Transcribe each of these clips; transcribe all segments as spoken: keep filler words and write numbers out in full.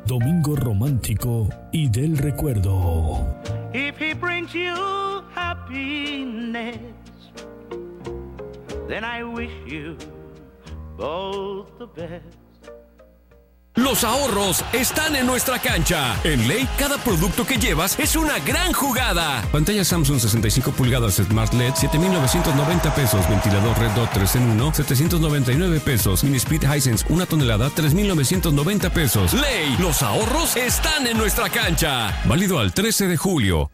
Domingo romántico y del recuerdo. If he brings you happiness, then I wish you both the best. Los ahorros están en nuestra cancha. En Ley, cada producto que llevas es una gran jugada. Pantalla Samsung sesenta y cinco pulgadas Smart L E D, siete mil novecientos noventa pesos. Ventilador Red Dot tres en uno, setecientos noventa y nueve pesos. Mini Split Hisense, una tonelada, tres mil novecientos noventa pesos. Ley, los ahorros están en nuestra cancha. Válido al trece de julio.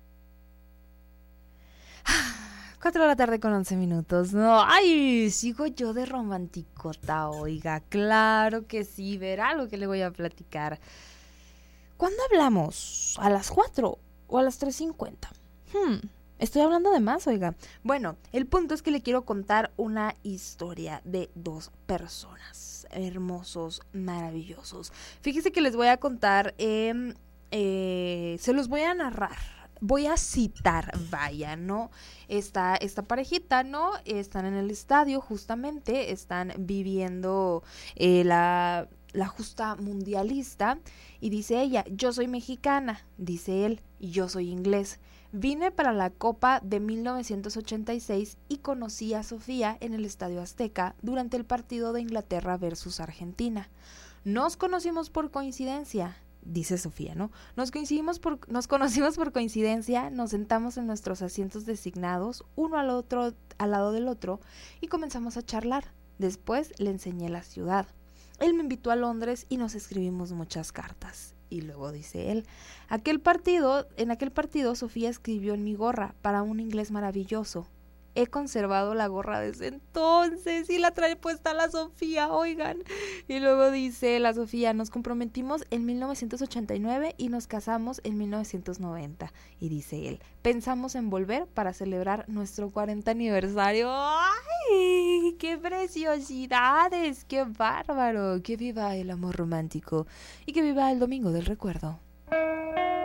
Cuatro de la tarde con once minutos. No, ay, sigo yo de romanticota, oiga. Claro que sí, verá lo que le voy a platicar. ¿Cuándo hablamos? ¿A las cuatro o a las tres cincuenta? Hmm, estoy hablando de más, oiga. Bueno, el punto es que le quiero contar una historia de dos personas. Hermosos, maravillosos. Fíjese que les voy a contar, eh, eh, se los voy a narrar. Voy a citar, vaya, ¿no? Esta, esta parejita, ¿no? Están en el estadio, justamente, están viviendo eh, la, la justa mundialista, y dice ella, yo soy mexicana, dice él, y yo soy inglés. Vine para la Copa de mil novecientos ochenta y seis y conocí a Sofía en el Estadio Azteca durante el partido de Inglaterra versus Argentina. Nos conocimos por coincidencia. Dice Sofía, ¿no? Nos coincidimos por, nos conocimos por coincidencia, nos sentamos en nuestros asientos designados, uno al otro, al lado del otro, y comenzamos a charlar. Después le enseñé la ciudad. Él me invitó a Londres y nos escribimos muchas cartas. Y luego dice él, aquel partido, en aquel partido Sofía escribió en mi gorra, para un inglés maravilloso. He conservado la gorra desde entonces y la trae puesta la Sofía, oigan. Y luego dice la Sofía, nos comprometimos en mil novecientos ochenta y nueve y nos casamos en mil novecientos noventa. Y dice él, pensamos en volver para celebrar nuestro cuarenta aniversario. ¡Ay! ¡Qué preciosidades! ¡Qué bárbaro! ¡Que viva el amor romántico! Y que viva el Domingo del Recuerdo.